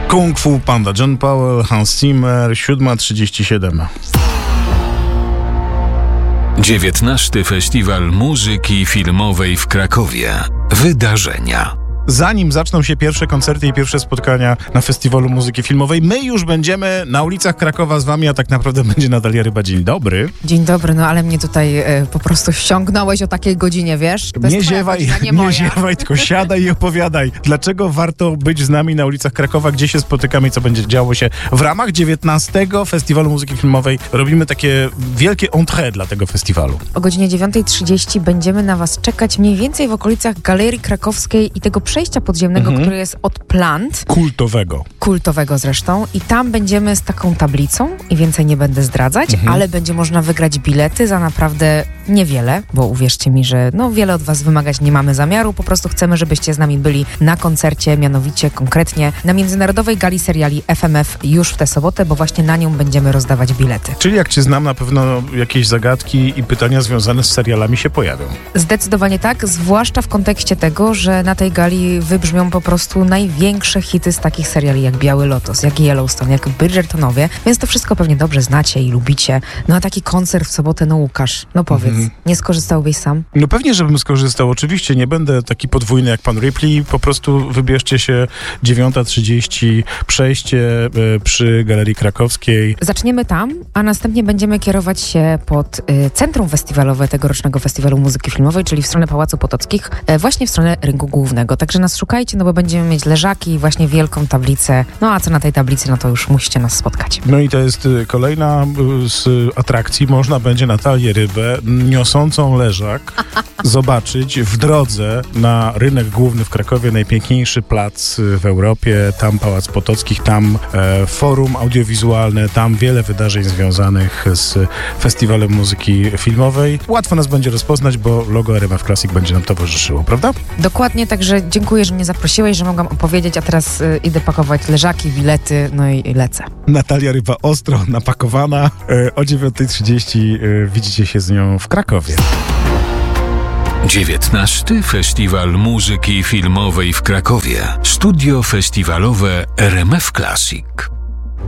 Kung Fu Panda, John Powell, Hans Zimmer, 7:37. 19. Festiwal Muzyki Filmowej w Krakowie. Wydarzenia. Zanim zaczną się pierwsze koncerty i pierwsze spotkania na Festiwalu Muzyki Filmowej, my już będziemy na ulicach Krakowa z wami, a tak naprawdę będzie Natalia Ryba. Dzień dobry. Dzień dobry, no ale mnie tutaj po prostu ściągnąłeś o takiej godzinie, wiesz? To Nie ziewaj, nie ziewaj, tylko siadaj i opowiadaj. Dlaczego warto być z nami na ulicach Krakowa, gdzie się spotykamy i co będzie działo się w ramach 19. Festiwalu Muzyki Filmowej. Robimy takie wielkie entrée dla tego festiwalu. O godzinie 9:30 będziemy na was czekać mniej więcej w okolicach Galerii Krakowskiej i tego przejścia podziemnego, który jest od Plant. Kultowego zresztą. I tam będziemy z taką tablicą i więcej nie będę zdradzać, ale będzie można wygrać bilety za naprawdę niewiele, bo uwierzcie mi, że wiele od was wymagać nie mamy zamiaru. Po prostu chcemy, żebyście z nami byli na koncercie, mianowicie konkretnie na Międzynarodowej Gali Seriali FMF już w tę sobotę, bo właśnie na nią będziemy rozdawać bilety. Czyli jak cię znam, na pewno jakieś zagadki i pytania związane z serialami się pojawią. Zdecydowanie tak, zwłaszcza w kontekście tego, że na tej gali wybrzmią po prostu największe hity z takich seriali jak Biały Lotos, jak Yellowstone, jak Bridgertonowie, więc to wszystko pewnie dobrze znacie i lubicie. No a taki koncert w sobotę, Łukasz, powiedz, nie skorzystałbyś sam? No pewnie, żebym skorzystał. Oczywiście nie będę taki podwójny jak pan Ripley, po prostu wybierzcie się 9:30, przejście przy Galerii Krakowskiej. Zaczniemy tam, a następnie będziemy kierować się pod centrum festiwalowe tegorocznego Festiwalu Muzyki Filmowej, czyli w stronę Pałacu Potockich, właśnie w stronę rynku głównego. Także nas szukajcie, bo będziemy mieć leżaki i właśnie wielką tablicę. No a co na tej tablicy, to już musicie nas spotkać. No i to jest kolejna z atrakcji. Można będzie Natalię Rybę niosącą leżak zobaczyć w drodze na rynek główny w Krakowie, najpiękniejszy plac w Europie, tam Pałac Potockich, tam forum audiowizualne, tam wiele wydarzeń związanych z Festiwalem Muzyki Filmowej. Łatwo nas będzie rozpoznać, bo logo RMF Classic będzie nam towarzyszyło, prawda? Dokładnie, także dziękuję, że mnie zaprosiłeś, że mogłam opowiedzieć, a teraz idę pakować leżaki, bilety, no i lecę. Natalia Ryba ostro napakowana. O 9:30 widzicie się z nią w Krakowie. 19. Festiwal Muzyki Filmowej w Krakowie. Studio festiwalowe RMF Classic.